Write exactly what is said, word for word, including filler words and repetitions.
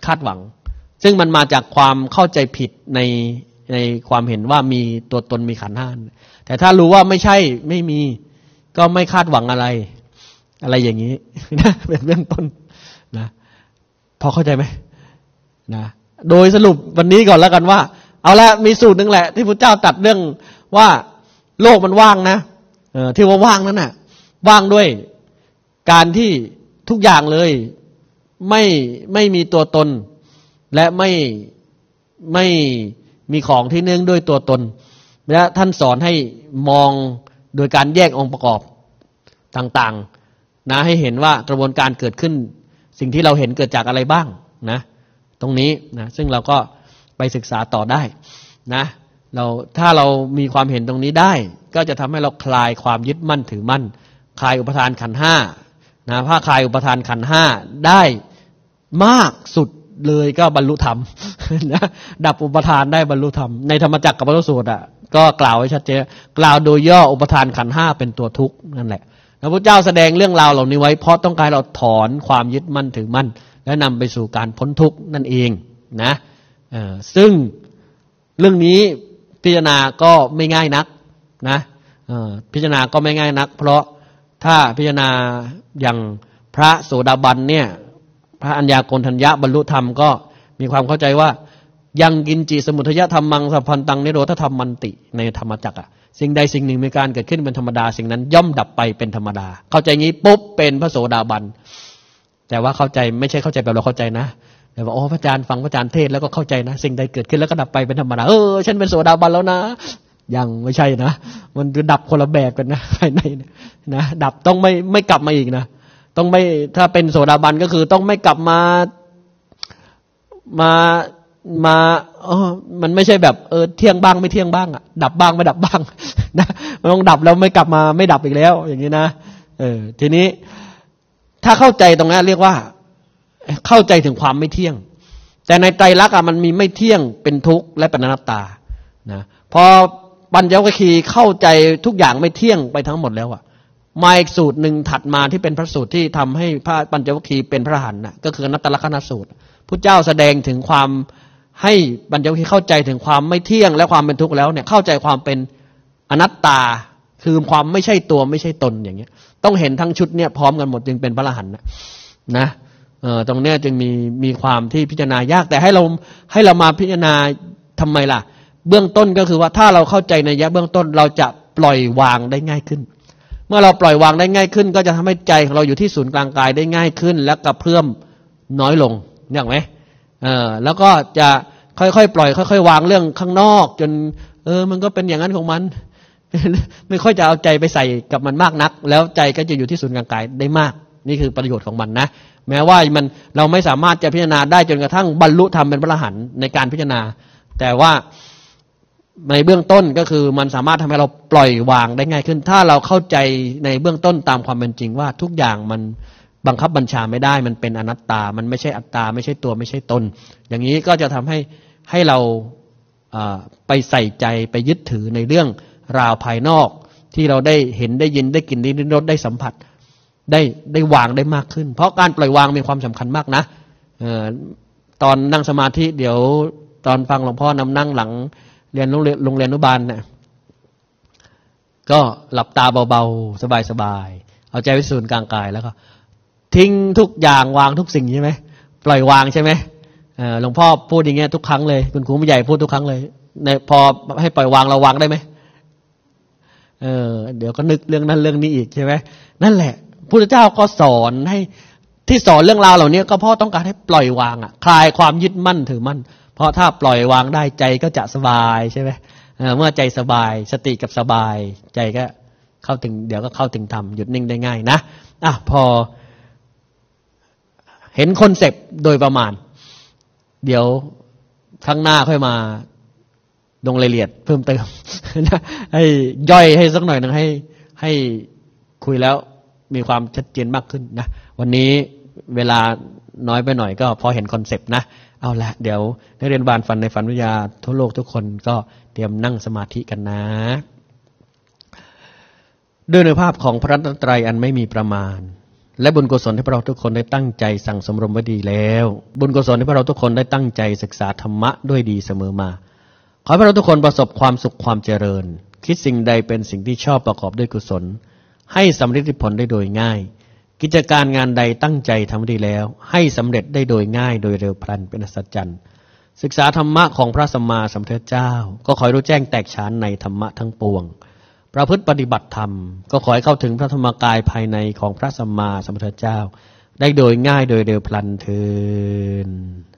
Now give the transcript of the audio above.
คาดหวังซึ่งมันมาจากความเข้าใจผิดในในความเห็นว่ามีตัวตนมีขันธ์ห้าแต่ถ้ารู้ว่าไม่ใช่ไม่มีก็ไม่คาดหวังอะไรอะไรอย่างนี้นะเป็นเบื้องต้นนะพอเข้าใจไหมนะโดยสรุปวันนี้ก่อนแล้วกันว่าเอาละมีสูตรหนึ่งแหละที่พระเจ้าตรัสเรื่องว่าโลกมันว่างนะเออที่ว่าว่างนั้นน่ะว่างด้วยการที่ทุกอย่างเลยไม่ไม่มีตัวตนและไม่ไม่มีของที่เนื่องด้วยตัวตนและท่านสอนให้มองโดยการแยกองค์ประกอบต่างๆนะให้เห็นว่ากระบวนการเกิดขึ้นสิ่งที่เราเห็นเกิดจากอะไรบ้างนะตรงนี้นะซึ่งเราก็ไปศึกษาต่อได้นะเราถ้าเรามีความเห็นตรงนี้ได้ก็จะทำให้เราคลายความยึดมั่นถือมั่นคลายอุปทานขันธ์ห้านะถ้าคลายอุปทานขันธ์ห้าได้มากสุดเลยก็บรรลุธรรมนะดับอุปทานได้บรรลุธรรมในธรรมจักรกับพระสูตรอ่ะก็กล่าวไว้ชัดเจนกล่าวโดยย่ออุปทานขันธ์ห้าเป็นตัวทุกข์นั่นแหละพระพุทธเจ้าแสดงเรื่องราวเหล่านี้ไว้เพราะต้องการเราถอนความยึดมั่นถือมั่นและนำไปสู่การพ้นทุกข์นั่นเองนะเอ่อซึ่งเรื่องนี้พิจารณาก็ไม่ง่ายนักนะเอ่อพิจารณาก็ไม่ง่ายนักเพราะถ้าพิจารณาอย่างพระโสดาบันเนี่ยพระอัญญาโกณฑัญญะบรรลุธรรมก็มีความเข้าใจว่ายังกินจิสมุทัยธรรมังสัพพันตังนิโรธธรรมมันติในธรรมจักรอะสิ่งใดสิ่งหนึ่งมีการเกิดขึ้นเป็นธรรมดาสิ่งนั้นย่อมดับไปเป็นธรรมดาเข้าใจงี้ปุ๊บเป็นพระโสดาบันแต่ว่าเข้าใจไม่ใช่เข้าใจแบบเราเข้าใจนะแต่ว่าโอ้พระอาจารย์ฟังพระอาจารย์เทศแล้วก็เข้าใจนะสิ่งใดเกิดขึ้นแล้วก็ดับไปเป็นธรรมดาเออฉันเป็นโสดาบันแล้วนะยังไม่ใช่นะมันจะดับคนละแบบกันนะภายในนะดับต้องไม่ไม่กลับมาอีกนะต้องไม่ถ้าเป็นโสดาบันก็คือต้องไม่กลับมามามาเออมันไม่ใช่แบบเออเที่ยงบ้างไม่เที่ยงบ้างอ่ะดับบ้างไม่ดับบ้างนะมันต้องดับแล้วไม่กลับมาไม่ดับอีกแล้วอย่างนี้นะเออทีนี้ถ้าเข้าใจตรงนั้นเรียกว่าเข้าใจถึงความไม่เที่ยงแต่ในไตรลักษณ์อ่ะมันมีไม่เที่ยงเป็นทุกข์และเป็นอนัตตานะพอปัญจวัคคีย์เข้าใจทุกอย่างไม่เที่ยงไปทั้งหมดแล้วอ่ะมาอีกสูตรหนึ่งถัดมาที่เป็นพระสูตรที่ทำให้พระปัญจวัคคีย์เป็นพระอรหันต์น่ะก็คืออนัตตลักษณสูตรพุทธเจ้าแสดงถึงความให้ปัญจวัคคีย์เข้าใจถึงความไม่เที่ยงและความเป็นทุกข์แล้วเนี่ยเข้าใจความเป็นอนัตตาคือความไม่ใช่ตัวไม่ใช่ตนอย่างเงี้ยต้องเห็นทั้งชุดเนี่ยพร้อมกันหมดจึงเป็นพระอรหันต์นะนะเออตรงเนี้ยจึงมีมีความที่พิจารณายากแต่ให้เราให้เรามาพิจารณาทำไมล่ะเบื้องต้นก็คือว่าถ้าเราเข้าใจในยะเบื้องต้นเราจะปล่อยวางได้ง่ายขึ้นเมื่อเราปล่อยวางได้ง่ายขึ้นก็จะทำให้ใจของเราอยู่ที่ศูนย์กลางกายได้ง่ายขึ้นและกระเพื่อมน้อยลงเนี่ยไหมเออแล้วก็จะค่อยๆปล่อยค่อยๆวางเรื่องข้างนอกจนเออมันก็เป็นอย่างนั้นของมันไม่ค่อยจะเอาใจไปใส่กับมันมากนักแล้วใจก็จะอยู่ที่ศูนย์กลางกายได้มากนี่คือประโยชน์ของมันนะแม้ว่ามันเราไม่สามารถจะพิจารณาได้จนกระทั่งบรรลุธรรมเป็นพระอรหันต์ในการพิจารณาแต่ว่าในเบื้องต้นก็คือมันสามารถทำให้เราปล่อยวางได้ง่ายขึ้นถ้าเราเข้าใจในเบื้องต้นตามความเป็นจริงว่าทุกอย่างมันบังคับบัญชาไม่ได้มันเป็นอนัตตามันไม่ใช่อัตตาไม่ใช่ตัวไม่ใช่ตนอย่างนี้ก็จะทำให้ให้เราไปใส่ใจไปยึดถือในเรื่องราวภายนอกที่เราได้เห็นได้ยินได้กลิ่นได้ลิ้มรสได้สัมผัสได้ได้วางได้มากขึ้นเพราะการปล่อยวางมีความสำคัญมากนะตอนนั่งสมาธิเดี๋ยวตอนฟังหลวงพ่อนำนั่งหลังเรียนโรงเรียนโรงเรียนอนุบาลเนี่ยก็หลับตาเบาๆสบายๆเอาใจไว้ศูนย์กลางกายแล้วก็ทิ้งทุกอย่างวางทุกสิ่งใช่ไหมปล่อยวางใช่ไหมหลวงพ่อพูดอย่างเงี้ยทุกครั้งเลยคุณครูผู้ใหญ่พูดทุกครั้งเลยในพอให้ปล่อยวางเราวางได้ไหมเออเดี๋ยวก็นึกเรื่องนั้นเรื่องนี้อีกใช่ไหมนั่นแหละพุทธเจ้าก็สอนให้ที่สอนเรื่องราวเหล่านี้ก็เพราะต้องการให้ปล่อยวางอ่ะคลายความยึดมั่นถือมั่นเพราะถ้าปล่อยวางได้ใจก็จะสบายใช่ไหมเมื่อใจสบายสติกับสบายใจก็เข้าถึงเดี๋ยวก็เข้าถึงธรรมหยุดนิ่งได้ง่ายนะอ่ะพอเห็นคอนเซปต์โดยประมาณเดี๋ยวข้างหน้าค่อยมาลงรายละเอียดเพิ่มเติมนะให้ย่อยให้สักหน่อยนึงให้ให้คุยแล้วมีความชัดเจนมากขึ้นนะวันนี้เวลาน้อยไปหน่อยก็พอเห็นคอนเซปต์นะเอาละเดี๋ยวนักเรียนบานฝันในฝันวิทยาทั่วโลกทุกคนก็เตรียมนั่งสมาธิกันนะด้วยในภาพของพระรัตนตรัยอันไม่มีประมาณและบุญกุศลที่พวกเราทุกคนได้ตั้งใจสั่งสมรมไว้ดีแล้วบุญกุศลที่พวกเราทุกคนได้ตั้งใจศึกษาธรรมะด้วยดีเสมอมาขอให้พวกเราทุกคนประสบความสุขความเจริญคิดสิ่งใดเป็นสิ่งที่ชอบประกอบด้วยกุศลให้สำเร็จผลได้โดยง่ายกิจการงานใดตั้งใจทำดีแล้วให้สำเร็จได้โดยง่ายโดยเร็วพลันเป็นอัศจรรย์ศึกษาธรรมะของพระสัมมาสัมพุทธเจ้าก็ขอให้รู้แจ้งแตกฉานในธรรมะทั้งปวงประพฤติปฏิบัติธรรมก็ขอให้เข้าถึงพระธรรมกายภายในของพระสัมมาสัมพุทธเจ้าได้โดยง่ายโดยเร็วพลันเทอญ